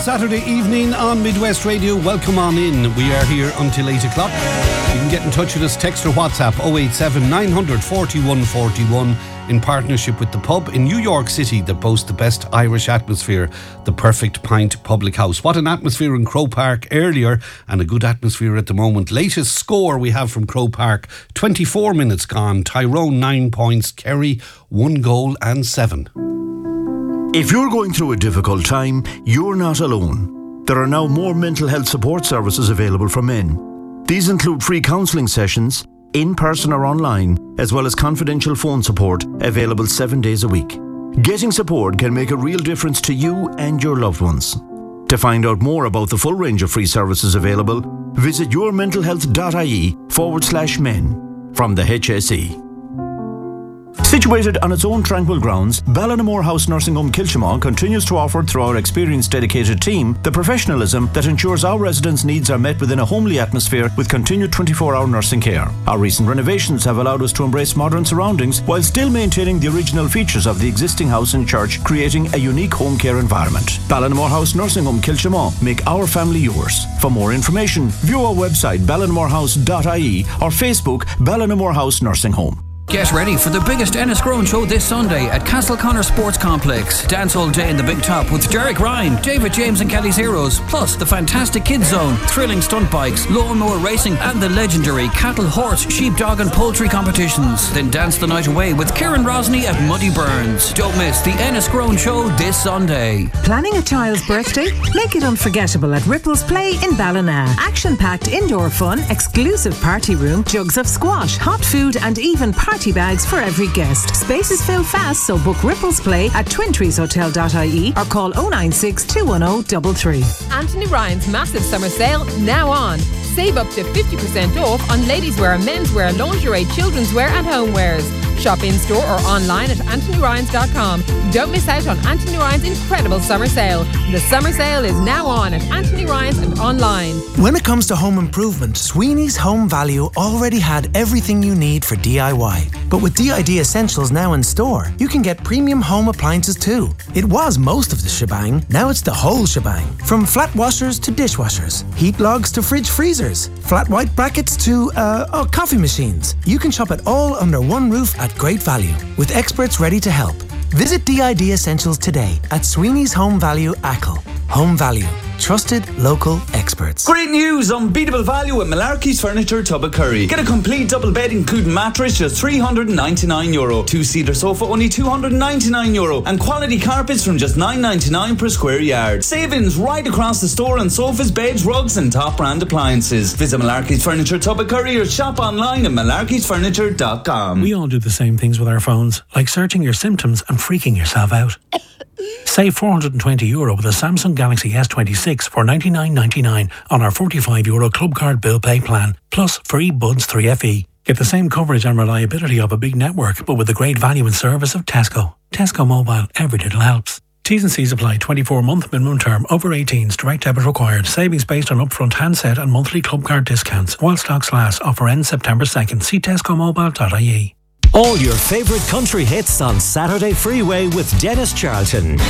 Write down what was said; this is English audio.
Saturday evening on Midwest Radio. Welcome on in. We are here until 8 o'clock. You can get in touch with us, text or WhatsApp 087 900 41 41 in partnership with the pub in New York City that boasts the best Irish atmosphere, the Perfect Pint Public House. What an atmosphere in Croke Park earlier and a good atmosphere at the moment. Latest score we have from Croke Park, 24 minutes gone. Tyrone 9 points, Kerry 1 goal and 7. If you're going through a difficult time, you're not alone. There are now more mental health support services available for men. These include free counselling sessions, in person or online, as well as confidential phone support available 7 days a week. Getting support can make a real difference to you and your loved ones. To find out more about the full range of free services available, visit yourmentalhealth.ie/men from the HSE. Situated on its own tranquil grounds, Ballinamore House Nursing Home Kilchimau continues to offer, through our experienced dedicated team, the professionalism that ensures our residents' needs are met within a homely atmosphere with continued 24-hour nursing care. Our recent renovations have allowed us to embrace modern surroundings while still maintaining the original features of the existing house and church, creating a unique home care environment. Ballinamore House Nursing Home Kilchimau. Make our family yours. For more information, view our website ballinamorehouse.ie or Facebook Ballinamore House Nursing Home. Get ready for the biggest Enniscrone show this Sunday at Castleconnor Sports Complex. Dance all day in the Big Top with Derek Ryan, David James and Kelly's Heroes, plus the fantastic Kids Zone, thrilling stunt bikes, lawnmower racing and the legendary cattle, horse, sheep, dog and poultry competitions. Then dance the night away with Kieran Rosny at Muddy Burns. Don't miss the Enniscrone show this Sunday. Planning a child's birthday? Make it unforgettable at Ripples Play in Ballina. Action-packed indoor fun, exclusive party room, jugs of squash, hot food and even party bags for every guest. Spaces fill fast, so book Ripples Play at twintreeshotel.ie or call 096 210 33. Anthony Ryan's massive summer sale now on. Save up to 50% off on ladies' wear, men's wear, lingerie, children's wear and homewares. Shop in store or online at anthonyryans.com. Don't miss out on Anthony Ryan's incredible summer sale. The summer sale is now on at Anthony Ryan's and online. When it comes to home improvement, Sweeney's Home Value already had everything you need for DIY. But with DID Essentials now in store, you can get premium home appliances too. It was most of the shebang, now it's the whole shebang. From flat washers to dishwashers, heat logs to fridge freezers, flat white brackets to coffee machines. You can shop it all under one roof at great value, with experts ready to help. Visit DID Essentials today at Sweeney's Home Value Achill. Home Value. Trusted local experts. Great news! Unbeatable value at Malarkey's Furniture, Tubbercurry. Get a complete double bed including mattress just €399. Two-seater sofa only €299. And quality carpets from just $9.99 per square yard. Savings right across the store on sofas, beds, rugs and top brand appliances. Visit Malarkey's Furniture, Tubbercurry or shop online at malarkeysfurniture.com. We all do the same things with our phones, like searching your symptoms and freaking yourself out. Save €420 with a Samsung Galaxy S26 for $99.99 on our €45 Club Card Bill Pay plan, plus free Buds 3FE. Get the same coverage and reliability of a big network, but with the great value and service of Tesco. Tesco Mobile, every little helps. T's and C's apply. 24-month minimum term. Over 18s. Direct debit required. Savings based on upfront handset and monthly Club Card discounts. While stocks last. Offer ends September 2nd. See tescomobile.ie. All your favourite country hits on Saturday Freeway with Dennis Charlton.